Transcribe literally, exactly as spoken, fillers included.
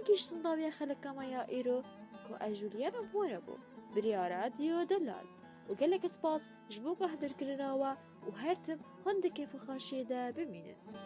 یەکیش سنداویە خەلەکەمەیە ئێرۆ کۆ ئەژولیانە بوونە بوو بریا رادیۆ دەلال و گەلێک سپاس ji bo guhdarkirinawa û her tim hindekê fixweşê de bimînin.